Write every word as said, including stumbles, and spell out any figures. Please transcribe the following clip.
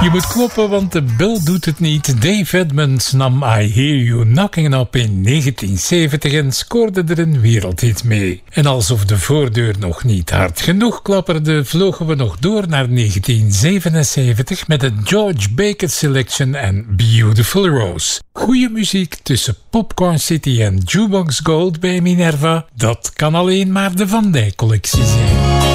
Je moet kloppen, want de bel doet het niet. Dave Edmunds nam I Hear You Knocking op in negentien zeventig en scoorde er een wereldhit mee. En alsof de voordeur nog niet hard genoeg klapperde, vlogen we nog door naar negentien zevenenzeventig met de George Baker Selection en Beautiful Rose. Goeie muziek tussen Popcorn City en Jukebox Gold bij Minerva, dat kan alleen maar de Van Dijk collectie zijn.